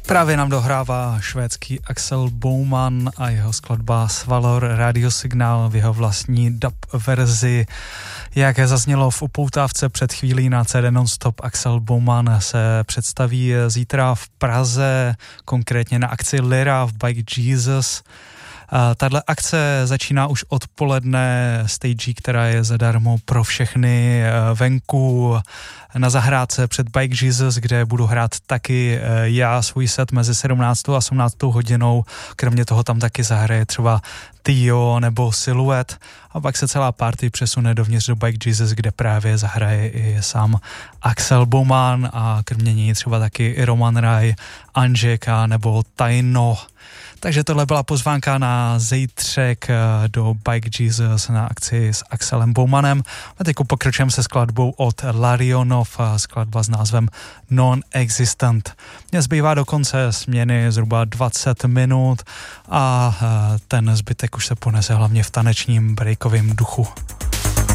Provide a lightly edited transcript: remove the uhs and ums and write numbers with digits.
Právě nám dohrává švédský Axel Bowman a jeho skladba Svalor Radiosignál v jeho vlastní dub verzi. Jak zaznělo v upoutávce před chvílí na CD Nonstop, Axel Bowman se představí zítra v Praze, konkrétně na akci Lyra v Bike Jesus. Tato akce začíná už odpoledne stage, která je zadarmo pro všechny venku na zahrádce před Bike Jesus, kde budu hrát taky já svůj set mezi 17. a 18. hodinou. Kromě toho tam taky zahraje třeba Tio nebo Silhouette a pak se celá party přesune dovnitř do Bike Jesus, kde právě zahraje i sám Axel Bowman a kromě něj třeba taky i Roman Raj, Anžeka nebo Tajno. Takže tohle byla pozvánka na zítřek do Bike Jesus na akci s Axelem Bowmanem. A teď pokračujeme se skladbou od Larionov, skladba s názvem Non-Existent. Mně zbývá do konce směny zhruba 20 minut a ten zbytek už se ponese hlavně v tanečním breakovém duchu.